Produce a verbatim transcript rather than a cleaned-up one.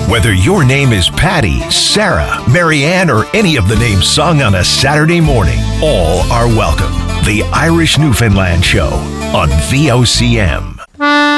Whether your name is Patty, Sarah, Marianne, or any of the names sung on a Saturday morning, all are welcome. The Irish Newfoundland Show on V O C M.